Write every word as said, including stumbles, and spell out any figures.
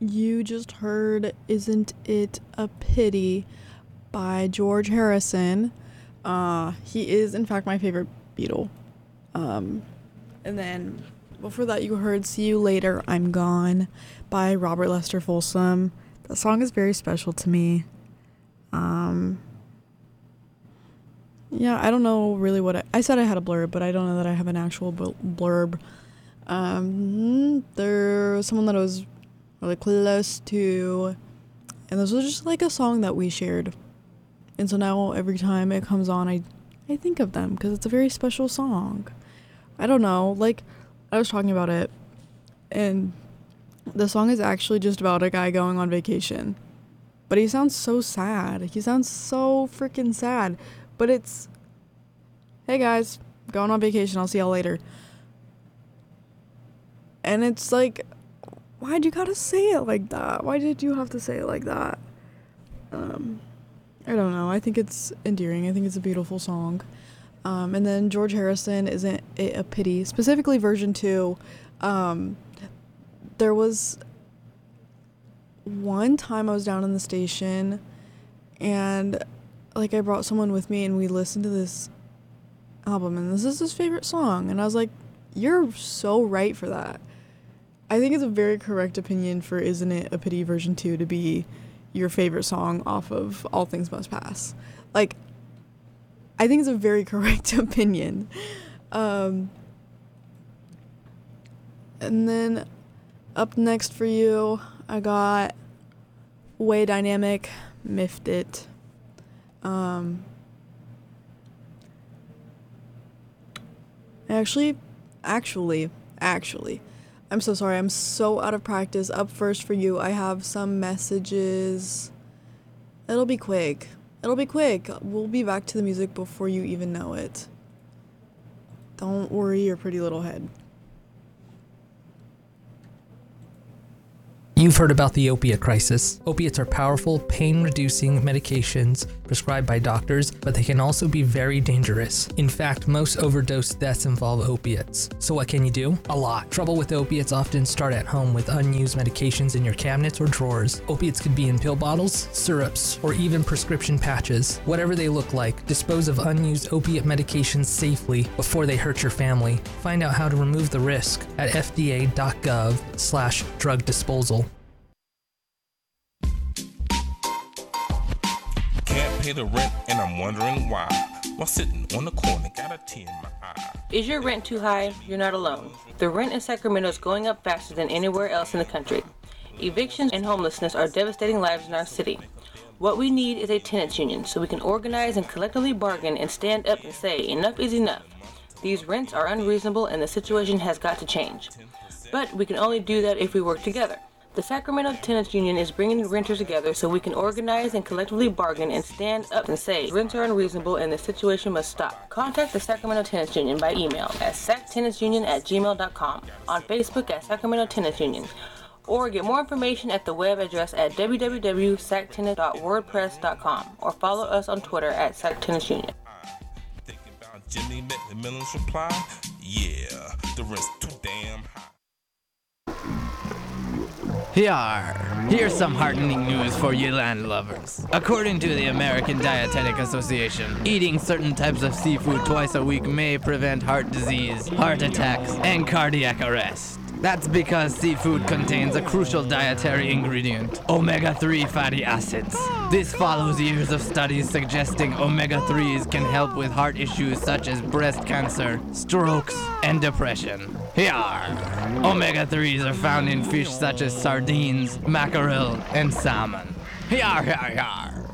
You just heard Isn't It a Pity by George Harrison. Uh, he is, in fact, my favorite Beatle. Um, and then before that, you heard See You Later, I'm Gone by Robert Lester Folsom. That song is very special to me. Um, yeah, I don't know really what I, I said I had a blurb, but I don't know that I have an actual blurb. Um, there's someone that I was really close to, and this was just like a song that we shared. And so now every time it comes on, I, I think of them because it's a very special song. I don't know, like I was talking about it, and the song is actually just about a guy going on vacation. But he sounds so sad. He sounds so freaking sad. But it's, hey guys, going on vacation, I'll see y'all later. And it's like, why'd you gotta say it like that? Why did you have to say it like that? Um, I don't know. I think it's endearing. I think it's a beautiful song. Um, and then George Harrison, Isn't It a Pity? Specifically version two. Um, there was one time I was down in the station and like I brought someone with me and we listened to this album and this is his favorite song. And I was like, you're so right for that. I think it's a very correct opinion for Isn't It a Pity version two to be your favorite song off of All Things Must Pass. Like, I think it's a very correct opinion. Um, and then up next for you, I got Way Dynamic, Miffed It. Um, actually, actually, actually, I'm so sorry. I'm so out of practice. Up first for you, I have some messages. It'll be quick. It'll be quick. We'll be back to the music before you even know it. Don't worry your pretty little head. You've heard about the opiate crisis. Opiates are powerful, pain-reducing medications prescribed by doctors, but they can also be very dangerous. In fact, most overdose deaths involve opiates. So what can you do? A lot. Trouble with opiates often start at home with unused medications in your cabinets or drawers. Opiates could be in pill bottles, syrups, or even prescription patches. Whatever they look like, dispose of unused opiate medications safely before they hurt your family. Find out how to remove the risk at fda.gov slash drug disposal. Pay the rent and I'm wondering why. While sitting on the corner, got a tear in my eye. Is your rent too high? You're not alone. The rent in Sacramento is going up faster than anywhere else in the country. Evictions and homelessness are devastating lives in our city. What we need is a tenants union so we can organize and collectively bargain and stand up and say enough is enough. These rents are unreasonable and the situation has got to change. But we can only do that if we work together. The Sacramento Tenants Union is bringing renters together so we can organize and collectively bargain and stand up and say rents are unreasonable and the situation must stop. Contact the Sacramento Tenants Union by email at sactenantsunion at gmail dot com, on Facebook at Sacramento Tenants Union, or get more information at the web address at w w w dot sac tenants dot wordpress dot com or follow us on Twitter at sactenantsunion. Thinking about Jimmy McMillan's reply? Yeah, the rent's too damn high. Here, here's some heartening news for you land lovers. According to the American Dietetic Association, eating certain types of seafood twice a week may prevent heart disease, heart attacks, and cardiac arrest. That's because seafood contains a crucial dietary ingredient, omega three fatty acids. This follows years of studies suggesting omega threes can help with heart issues such as breast cancer, strokes, and depression. Here, omega threes are found in fish such as sardines, mackerel, and salmon. Here, here, here.